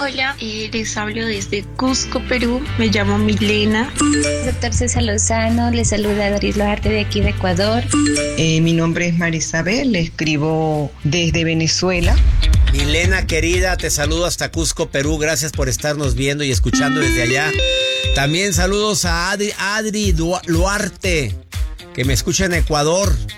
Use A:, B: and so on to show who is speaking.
A: Hola, les hablo desde Cusco, Perú. Me llamo Milena.
B: Doctor César Lozano, le saluda Adri Loarte de aquí de Ecuador.
C: Mi nombre es Marisabel, le escribo desde Venezuela.
D: Milena querida, te saludo hasta Cusco, Perú. Gracias por estarnos viendo y escuchando desde allá. También saludos a Adri Luarte, que me escucha en Ecuador.